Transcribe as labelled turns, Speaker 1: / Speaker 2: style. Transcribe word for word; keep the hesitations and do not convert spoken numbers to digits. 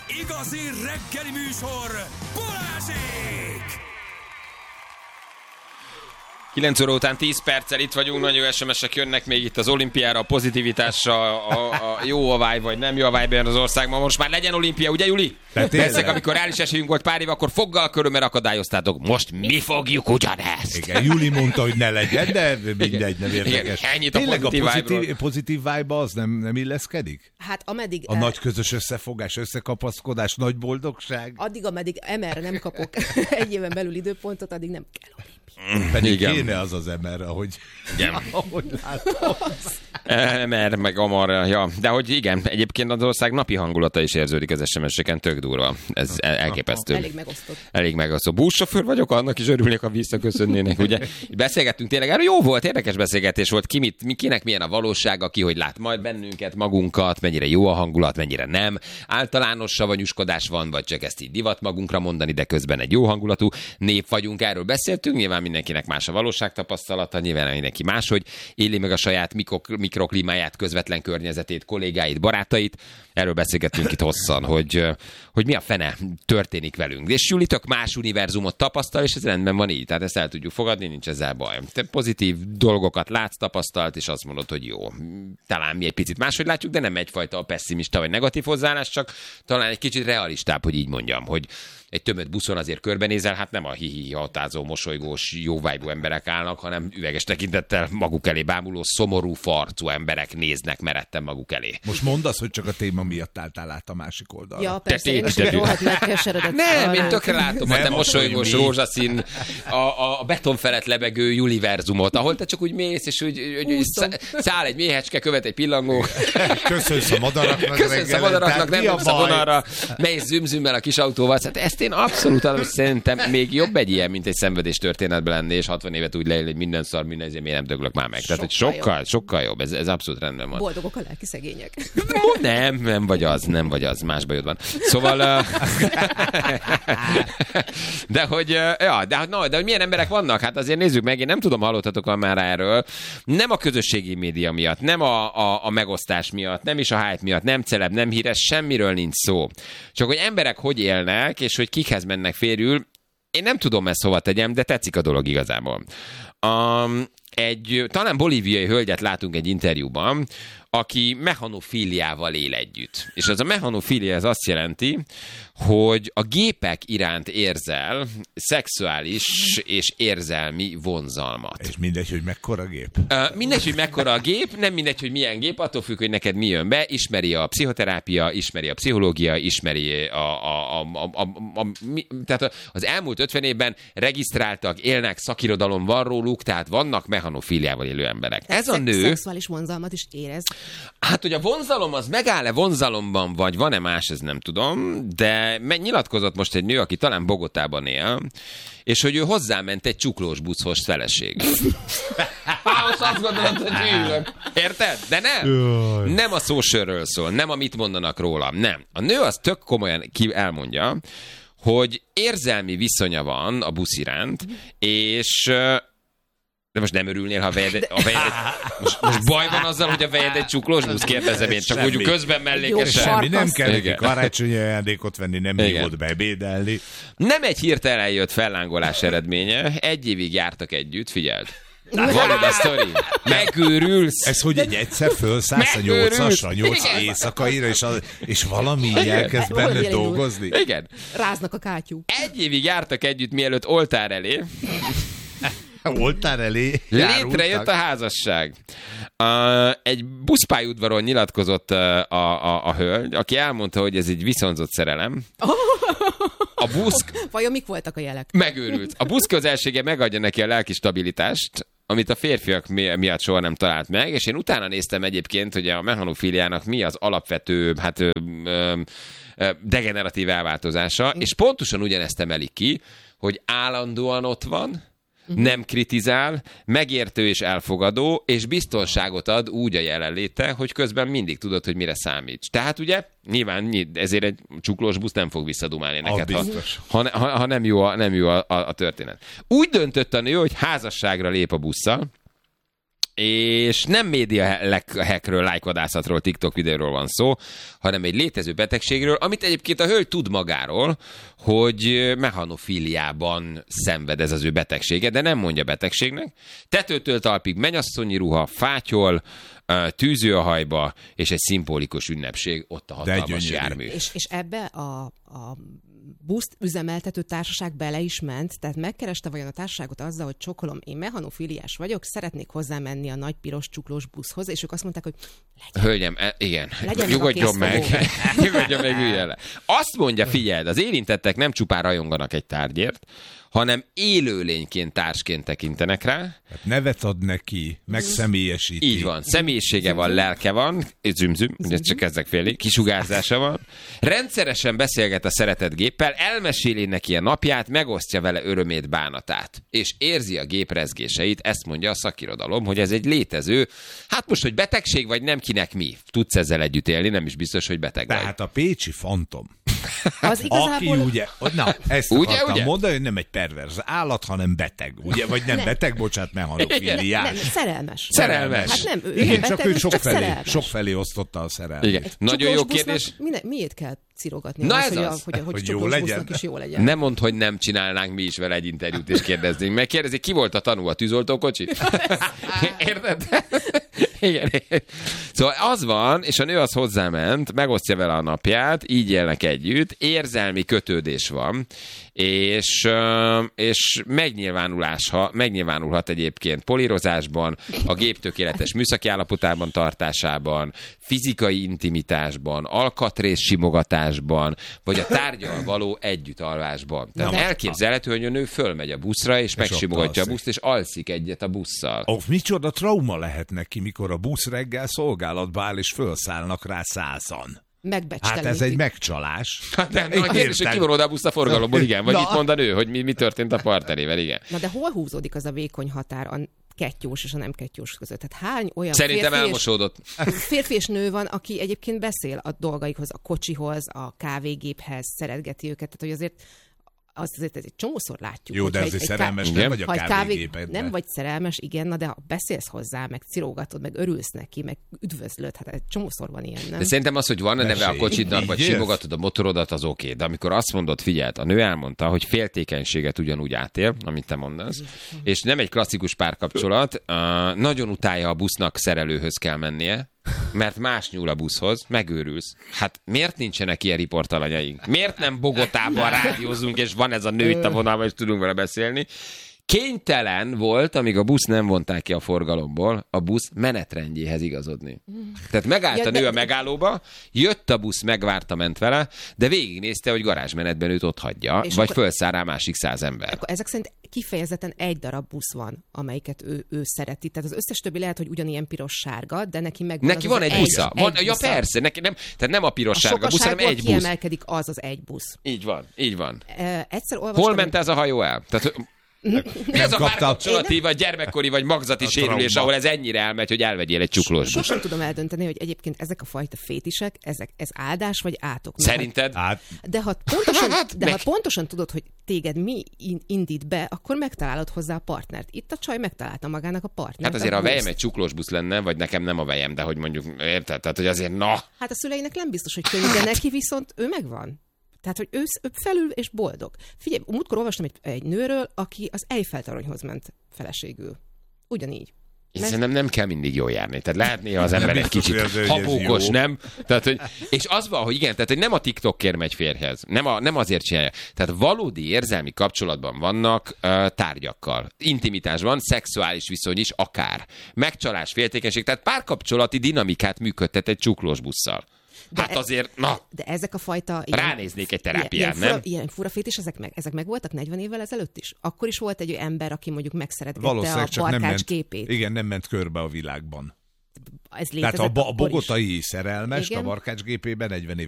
Speaker 1: Igazi reggeli műsor, Balázsék!
Speaker 2: kilenc óra után tíz perccel itt vagyunk, nagyon es em es-ek jönnek még itt az olimpiára, a pozitivitásra, a, a jó a vibe, vagy nem jó a vibe az országban. Most már legyen olimpia, ugye Juli? Persze, amikor reális esélyünk volt pár év, akkor foggal körömmel akadályoztátok. Most mi fogjuk ugyanezt.
Speaker 3: Igen, Juli mondta, hogy ne legyen, de mindegy, nem érdekes.
Speaker 2: Igen, ennyit a
Speaker 3: tényleg
Speaker 2: pozitív,
Speaker 3: a pozitív, pozitív vibe az nem, nem illeszkedik?
Speaker 4: Hát ameddig...
Speaker 3: A el... nagy közös összefogás, összekapaszkodás, nagy boldogság?
Speaker 4: Addig, ameddig em erre nem kapok egy éven belül időpontot, addig nem kell olimpia.
Speaker 3: Pedig igen. Kéne az az em er, ahogy, ahogy látom.
Speaker 2: em er, meg Amar, ja. De hogy igen, egyébként az ország napi hangulata is érződik az es em es-eken, tök durva. Ez elképesztő.
Speaker 4: Elég megosztott.
Speaker 2: Elég megosztott. Buszsofőr vagyok, annak is örülnék, ha visszaköszönnének, ugye? Beszélgettünk tényleg, erről jó volt, érdekes beszélgetés volt, ki mit, kinek milyen a valósága, ki hogy lát majd bennünket, magunkat, mennyire jó a hangulat, mennyire nem. Általános savanyúskodás van, vagy csak ezt így divat magunkra mondani, de közben egy jó hangulatú nép vagyunk, erről beszéltünk, nyilván mindenkinek más a valóságtapasztalata, nyilván mindenki máshogy éli meg a saját mikro- mikroklímáját, közvetlen környezetét, kollégáit, barátait. Erről beszélgettünk itt hosszan, hogy, hogy mi a fene történik velünk. És Juli tök más univerzumot tapasztal, és ez rendben van így. Tehát ezt el tudjuk fogadni, nincs ezzel baj. Te pozitív dolgokat látsz, tapasztalt, és azt mondod, hogy jó. Talán mi egy picit máshogy látjuk, de nem egyfajta pessimista vagy negatív hozzáállás, csak talán egy kicsit realistább, hogy így mondjam, hogy egy tömött buszon azért körbenézel, hát nem a hihi hatázó, mosolygós, jóvájbú emberek állnak, hanem üveges tekintettel maguk elé bámuló, szomorú farcú emberek néznek meretten maguk elé.
Speaker 3: Most mondd azt, hogy csak a téma miatt álltál át a másik oldalra.
Speaker 4: Ja, persze, én is rohadt megkeseredett.
Speaker 2: Nem, én tökre látom a te mosolygós, rózsaszín, a, a beton felett lebegő Juliverzumot, ahol te csak úgy mész, és úgy, úgy száll egy méhecske, követ egy pillangó.
Speaker 3: Köszönsz a madaraknak.
Speaker 2: Köszönsz a madaraknak, nem dobsz a vonalra, mész zümzümmel a kis autóval. Hát ezt én abszolút adom, szerintem még jobb egy ilyen, mint egy szenvedés történetben lenni, és hatvan évet úgy leél, hogy minden szar, minden ezért miért nem döglök már meg. Tehát, hogy sokkal, jobb. sokkal jobb, ez, ez abszolút rendben van.
Speaker 4: Boldogok a lelki szegények.
Speaker 2: Nem, nem vagy az, nem vagy az, más bajod van. Szóval... de hogy, ja, de, no, de hogy milyen emberek vannak? Hát azért nézzük meg, én nem tudom, hallottatok már erről. Nem a közösségi média miatt, nem a, a, a megosztás miatt, nem is a hype miatt, nem celeb, nem híres, semmiről nincs szó. Csak hogy emberek hogy élnek, és hogy kikhez mennek férjül, én nem tudom ezt hova tegyem, de tetszik a dolog igazából. Um, egy talán bolíviai hölgyet látunk egy interjúban, aki mechanofíliával él együtt. És az a mechanofília az azt jelenti, hogy a gépek iránt érzel szexuális és érzelmi vonzalmat.
Speaker 3: És mindegy, hogy mekkora gép?
Speaker 2: Uh, mindegy, hogy mekkora a gép, nem mindegy, hogy milyen gép, attól függ, hogy neked mi jön be, ismeri a pszichoterápia, ismeri a pszichológia, ismeri a... a, a, a, a, a mi, tehát az elmúlt ötven évben regisztráltak, élnek, szakirodalom van róluk, tehát vannak mechanofíliával élő emberek.
Speaker 4: Tehát
Speaker 2: Ez a nő...
Speaker 4: szexuális vonzalmat is érez.
Speaker 2: Hát, hogy a vonzalom az megáll-e vonzalomban, vagy van-e más, ez nem tudom, de nyilatkozott most egy nő, aki talán Bogotában él, és hogy ő hozzáment egy csuklós buszhoz feleség. Most azt gondolod, hogy ülök. Érted? De nem. Nem a szósörről szól, nem a mit mondanak rólam, nem. A nő az tök komolyan ki elmondja, hogy érzelmi viszonya van a busz iránt, és... De most nem örülnél, ha a vejed, a vejed most, most baj van azzal, hogy a vejed egy csuklós busz, kérdezem én, csak úgy közben mellékesen.
Speaker 3: Semmi, nem kell neki karácsonyi ajándékot venni, nem hívott be ebédelni.
Speaker 2: Nem egy hirtelen jött fellángolás eredménye, egy évig jártak együtt, figyeld. Valid a sztori. Megőrülsz.
Speaker 3: Ez hogy egy egyszer fölszállsz a nyolcasra, nyolc éjszakaira, és, a, és valami elkezd benne dolgozni.
Speaker 2: Igen.
Speaker 4: Ráznak a kátyú.
Speaker 2: Egy évig jártak együtt, mielőtt oltár elé.
Speaker 3: Oltár elé
Speaker 2: létrejött a házasság. Uh, egy buszpályaudvaron nyilatkozott uh, a, a, a hölgy, aki elmondta, hogy ez egy viszonzott szerelem. A busz...
Speaker 4: Vajon mik voltak a jelek?
Speaker 2: Megőrült. A busz közelsége megadja neki a lelki stabilitást, amit a férfiak mi- miatt soha nem talált meg, és én utána néztem egyébként, hogy a mechanofíliának mi az alapvető, hát ö, ö, ö, degeneratív elváltozása, és pontosan ugyanezt emelik ki, hogy állandóan ott van, nem kritizál, megértő és elfogadó, és biztonságot ad úgy a jelenléte, hogy közben mindig tudod, hogy mire számíts. Tehát ugye, nyilván ezért egy csuklós busz nem fog visszadumálni neked, ha, ha, ha, ha nem jó, a, nem jó a, a, a történet. Úgy döntött a nő, hogy házasságra lép a busszal, és nem média hackről, lájkvadászatról, TikTok videóról van szó, hanem egy létező betegségről, amit egyébként a hölgy tud magáról, hogy mechanofíliában szenved ez az ő betegsége, de nem mondja betegségnek. Tetőtől talpig mennyasszonyi ruha, fátyol, tűző a hajba, és egy szimbolikus ünnepség, ott a hatalmas jármű.
Speaker 4: És, és ebbe a, a buszt üzemeltető társaság bele is ment, tehát megkereste vajon a társaságot azzal, hogy csokolom, én mechanofiliás vagyok, szeretnék hozzá menni a nagy piros csuklós buszhoz, és ők azt mondták, hogy legyen.
Speaker 2: Hölgyem, e, igen,
Speaker 4: Legyen
Speaker 2: nyugodjon meg, nyugodjon meg, ülj le. Azt mondja, figyeld, az érintettek nem csupán rajonganak egy tárgyért, hanem élőlényként, társként tekintenek rá.
Speaker 3: Hát nevet ad neki, megszemélyesíti.
Speaker 2: Így van, személyisége van, lelke van, züm-züm, ugye csak ezek félig, kisugárzása van. Rendszeresen beszélget a szeretett géppel, elmeséli neki a napját, megosztja vele örömét, bánatát. És érzi a gép rezgéseit, ezt mondja a szakirodalom, hogy ez egy létező, hát most, hogy betegség vagy nem, kinek mi. Tudsz ezzel együtt élni, nem is biztos, hogy beteg vagy.
Speaker 3: Tehát a pécsi fantom.
Speaker 4: Az igazából...
Speaker 3: Aki ugye, na, ezt
Speaker 2: ugye,
Speaker 3: akartam
Speaker 2: ugye?
Speaker 3: mondani, hogy nem egy perverz állat, hanem beteg, ugye? Vagy nem, nem. beteg, bocsánat, mechanofiliás.
Speaker 4: Nem, szerelmes.
Speaker 2: Szerelmes.
Speaker 4: Hát nem, ő
Speaker 3: Igen,
Speaker 4: beteg,
Speaker 3: csak ő sokfelé,
Speaker 4: szerelmes.
Speaker 3: sokfelé osztotta a szerelmet.
Speaker 2: Igen. Nagyon jó kérdés.
Speaker 4: Mine, miért kell cirogatni?
Speaker 2: Na
Speaker 4: az,
Speaker 2: ez
Speaker 4: hogy,
Speaker 2: az.
Speaker 4: A, hogy, a, hogy,
Speaker 3: Hogy
Speaker 4: hogy
Speaker 3: jó
Speaker 4: csuklós
Speaker 3: legyen.
Speaker 4: busznak is jó legyen.
Speaker 2: Nem mondd, hogy nem csinálnánk mi is vele egy interjút, és kérdeznénk meg. Kérdezik, ki volt a tanú, a tűzoltókocsit? Érted? Igen. Szóval az van, és a nő az hozzáment, megosztja vele a napját, így élnek együtt, érzelmi kötődés van, és, és megnyilvánulás, megnyilvánulhat egyébként polírozásban, a gép tökéletes műszaki állapotában tartásában, fizikai intimitásban, alkatrész simogatásban, vagy a tárgyal való együttalvásban. Tehát
Speaker 4: Na,
Speaker 2: elképzelhető, hogy a nő fölmegy a buszra, és, és megsimogatja a
Speaker 3: alszik.
Speaker 2: buszt, és alszik egyet a busszal.
Speaker 3: Ó, micsoda trauma lehet neki, mikor a busz reggel szolgálatba áll, és felszállnak rá százan. Hát ez egy megcsalás.
Speaker 2: Hát nem, a kérdés, hogy ki van oda a busz a forgalomból, igen. Vagy
Speaker 3: Na.
Speaker 2: itt mond a nő, hogy mi, mi történt a partnerével, igen.
Speaker 4: Na de hol húzódik az a vékony határ a kettyós és a nem kettyós között? Tehát hány olyan
Speaker 2: Szerintem
Speaker 4: férfi és,
Speaker 2: elmosódott.
Speaker 4: férfi és nő van, aki egyébként beszél a dolgaikhoz, a kocsihoz, a kávégéphez, szeretgeti őket, tehát hogy azért azt azért egy csomószor látjuk.
Speaker 3: Jó, de
Speaker 4: hogyha
Speaker 3: azért
Speaker 4: egy- egy
Speaker 3: szerelmes
Speaker 4: ká-
Speaker 3: nem vagy a
Speaker 4: ha egy kávé-
Speaker 3: kávégépedben.
Speaker 4: Nem vagy szerelmes, igen, na de ha beszélsz hozzá, meg cirógatod, meg örülsz neki, meg üdvözlöd, hát egy csomószor van ilyen, nem?
Speaker 2: De szerintem az, hogy van a neve a
Speaker 3: Mesélj.
Speaker 2: kocsidnak, vagy
Speaker 3: Így
Speaker 2: simogatod a motorodat, az oké. De amikor azt mondod, figyeld, a nő elmondta, hogy féltékenységet ugyanúgy átél, amit te mondasz, és nem egy klasszikus párkapcsolat, uh, nagyon utálja a busznak, szerelőhöz kell mennie, mert más nyúl a buszhoz, megőrülsz. Hát miért nincsenek ilyen riportalanyaink? Miért nem Bogotában rádiózunk, és van ez a nő itt a vonalban, és tudunk vele beszélni? Kénytelen volt, amíg a busz nem vonták ki a forgalomból, a busz menetrendjéhez igazodni. Tehát megállt
Speaker 4: Ja,
Speaker 2: a nő
Speaker 4: de-
Speaker 2: a megállóba, jött a busz, megvárta, ment vele, de végignézte, hogy garázsmenetben őt ott hagyja,
Speaker 4: És
Speaker 2: vagy
Speaker 4: akkor-
Speaker 2: felszáll rá másik száz ember.
Speaker 4: Akkor ezek szerint kifejezetten egy darab busz van, amelyiket ő, ő szereti. Tehát az összes többi lehet, hogy ugyanilyen piros-sárga, de neki meg
Speaker 2: Neki
Speaker 4: az
Speaker 2: van
Speaker 4: az
Speaker 2: egy busza. Van,
Speaker 4: egy
Speaker 2: ja
Speaker 4: busza.
Speaker 2: persze, neki nem, tehát nem a
Speaker 4: A
Speaker 2: piros-sárga busz, hanem
Speaker 4: sokaságból
Speaker 2: egy busz.
Speaker 4: kiemelkedik az az egy busz.
Speaker 2: Így van, így van.
Speaker 4: E, egyszer olvastam,
Speaker 2: Hol ment ez a hajó el? Tehát, mi ez a
Speaker 3: kaptál-
Speaker 2: párkapcsolati, vagy gyermekkori, vagy magzati
Speaker 3: A
Speaker 2: sérülés,
Speaker 3: trauma.
Speaker 2: ahol ez ennyire elmegy, hogy elvegyél egy csuklós?
Speaker 4: Sosem tudom eldönteni, hogy egyébként ezek a fajta fétisek, ezek, ez áldás vagy átok. Mert
Speaker 2: Szerinted?
Speaker 3: Hát,
Speaker 4: ha- De ha pontosan,
Speaker 2: Hát,
Speaker 4: de
Speaker 2: meg-
Speaker 4: ha pontosan tudod, hogy téged mi in- indít be, akkor megtalálod hozzá a partnert. Itt a csaj megtalálta magának a partnert.
Speaker 2: Hát azért a
Speaker 4: buszt.
Speaker 2: vejem egy csuklós busz lenne, vagy nekem nem a vejem, de hogy mondjuk, érted? Tehát, hogy azért na.
Speaker 4: Hát a szüleinek nem biztos, hogy könnyű, de neki viszont ő megvan. Tehát, hogy ő, ő felül és boldog. Figyelj, múltkor olvastam egy, egy nőről, aki az Eiffel toronyhoz ment feleségül. Ugyanígy.
Speaker 2: Én szerintem nem kell mindig jól járni. Tehát lehet néha az ember egy
Speaker 3: biztos,
Speaker 2: kicsit
Speaker 3: hogy ez- hogy ez
Speaker 2: habókos,
Speaker 3: jó.
Speaker 2: nem? Tehát, hogy, és az van, hogy igen, tehát hogy nem a TikTokért megy férjhez. Nem, a, nem azért csinálja. Tehát valódi érzelmi kapcsolatban vannak uh, tárgyakkal. Intimitás van, szexuális viszony is, akár. Megcsalás, féltékenység, tehát párkapcsolati dinamikát működtet egy csuklós busszal.
Speaker 4: De
Speaker 2: Hát
Speaker 4: e-
Speaker 2: azért, na,
Speaker 4: De ezek a fajta...
Speaker 2: Ránéznék egy terápián,
Speaker 4: ilyen, ilyen
Speaker 2: nem?
Speaker 4: Fura, ilyen fura fétis, ezek meg, ezek meg voltak negyven évvel ezelőtt is? Akkor is volt egy olyan ember, aki mondjuk megszeretgette a
Speaker 3: valószínűleg csak nem
Speaker 4: barkács
Speaker 3: ment,
Speaker 4: képét.
Speaker 3: igen, nem ment körbe a világban.
Speaker 4: Ez
Speaker 3: Tehát
Speaker 4: létezett
Speaker 3: a, bo- a
Speaker 4: akkor is.
Speaker 3: bogotai szerelmes
Speaker 4: Igen.
Speaker 3: a barkács gépében negyven év